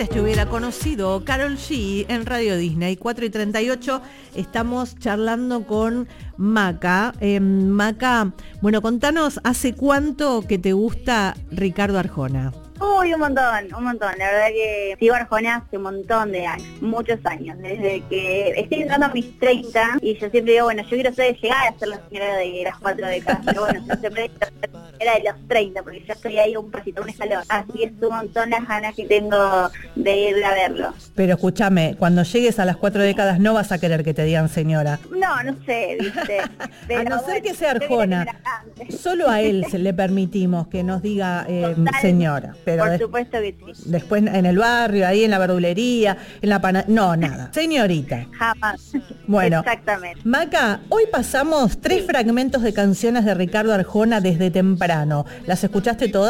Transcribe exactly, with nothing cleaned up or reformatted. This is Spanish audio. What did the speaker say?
antes te hubiera conocido, Karol G en Radio Disney, cuatro y treinta y ocho. Estamos charlando con Maca. Eh, Maca, bueno, contanos, ¿hace cuánto que te gusta Ricardo Arjona? Uy, un montón, un montón. La verdad que sigo Arjona hace un montón de años, muchos años. Desde que estoy entrando a mis treinta y yo siempre digo, bueno, yo quiero ser, llegar a ser la señora de las cuatro décadas. Pero bueno, yo siempre era de los treinta, porque yo estoy ahí un pasito, un escalón. Así es un montón las ganas que tengo de ir a verlo. Pero escúchame, cuando llegues a las cuatro décadas no vas a querer que te digan señora. No, no sé, viste. Pero a no ser que sea Arjona, solo a él se le permitimos que nos diga eh, señora. Pero por des- supuesto que sí. Después en el barrio, ahí en la verdulería, en la pana... No, nada. Señorita. Jamás. Bueno, exactamente. Maca, hoy pasamos tres Sí. fragmentos de canciones de Ricardo Arjona desde temprano. ¿Las escuchaste todas?